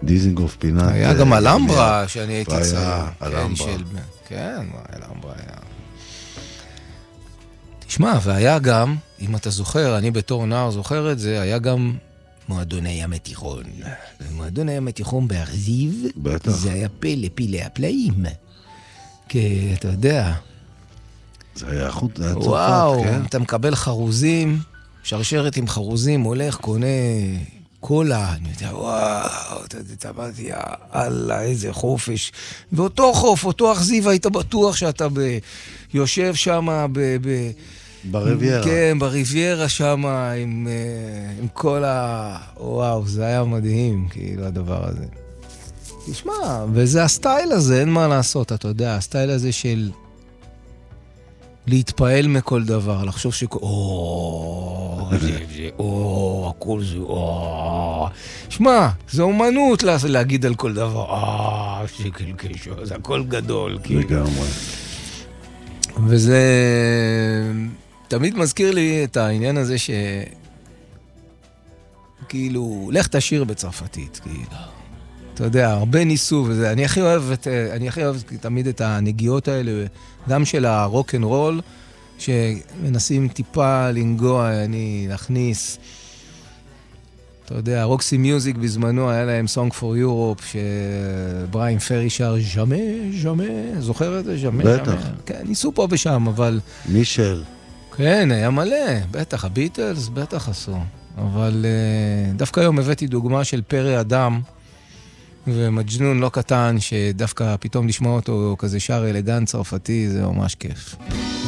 דיזינגוף פינת... היה גם אלמברה שאני הייתי צעיר. אלמברה. כן, אלמברה היה. תשמע, והיה גם, אם אתה זוכר, אני בתור נער זוכר את זה, היה גם מועדון הים התיכון. מועדון הים התיכון בארזיב, בטח. זה היה פלא הפלאים. כי אתה יודע... זה היה חוט, זה היה צרפת, וואו, כן? אתה מקבל חרוזים, שרשרת עם חרוזים, הולך, קונה קולה, אני יודע, וואו, אתה באתי, אללה, איזה חופש. ואותו חוף, אותו אכזיב, היית בטוח שאתה יושב שם בריביירה. כן, בריביירה שם, עם כל וואו, זה היה מדהים, כאילו, הדבר הזה. תשמע, וזה הסטייל הזה, אין מה לעשות, אתה יודע, הסטייל הזה של... להתפעל מכל דבר, לחשוב הכל זה, שמע, זה אומנות להגיד על כל דבר, שקל קשו, זה הכל גדול. לגמרי. וזה תמיד מזכיר לי את העניין הזה כאילו, לך תשיר בצרפתית, כאילו. אתה יודע, הרבה ניסו וזה. אני הכי אוהב תמיד את הנגיעות האלה, גם של הרוק אנד רול, שמנסים טיפה לנגוע, להכניס. אתה יודע, רוקסי מיוזיק בזמנו היה להם Song for Europe, שבריין פרי שר ז'מה, זוכר את זה? ז'מה. בטח. כן, ניסו פה ושם, אבל... מישל. כן, היה מלא, בטח, הביטלס, בטח עשו. אבל דווקא היום הבאתי דוגמה של פרא אדם, ומג'נון לא קטן, שדווקא פתאום לשמוע אותו כזה שר אלגנט צרפתי, זה ממש כיף.